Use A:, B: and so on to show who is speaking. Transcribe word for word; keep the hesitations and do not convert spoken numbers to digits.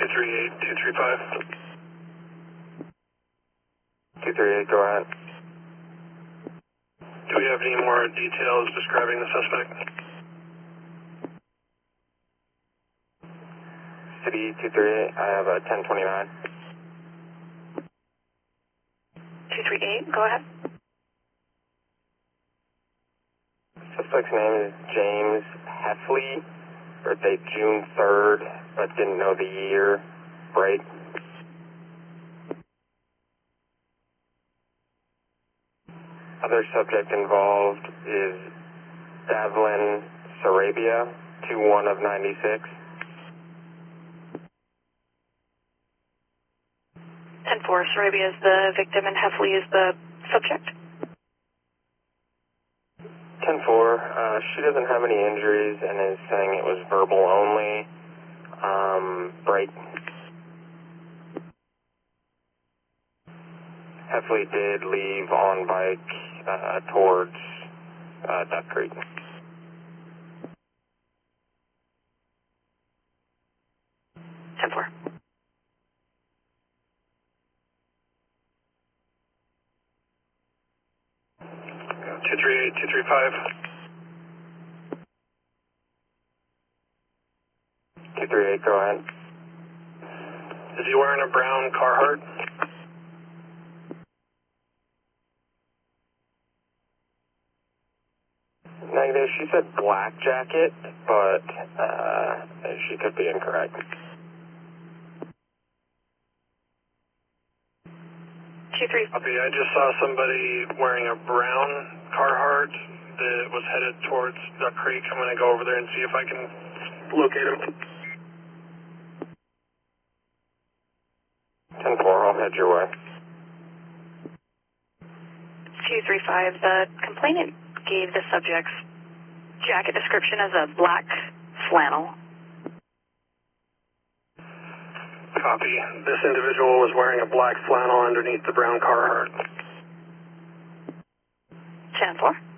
A: three eight, two three five.
B: two three eight, go ahead.
A: Do we have any more details describing the suspect?
B: City two three eight, I have a ten twenty-nine.
C: two three eight, go ahead.
B: Suspect's name is James Heffley, birthday June third, but didn't know the year. Break. Other subject involved is Davlin Sarabia, two one of ninety-six.
C: ten four, Sarabia is the victim and Heffley is the subject.
B: ten four, uh, she doesn't have any injuries and is saying it was verbal only. Um, break. Heffley did leave on bike uh, towards uh, Duck Creek.
C: ten four.
A: two three eight, two three five.
B: two three eight, go ahead.
A: Is he wearing a brown Carhartt?
B: Negative, she said black jacket, but uh, she could be incorrect.
C: two three.
A: Copy, I just saw somebody wearing a brown Carhartt that was headed towards Duck Creek. I'm going to go over there and see if I can locate him.
B: ten four, I'll head your way.
C: two three five, the complainant gave the subject's jacket description as a black flannel.
A: Copy. This individual was wearing a black flannel underneath the brown Carhartt.
C: ten four.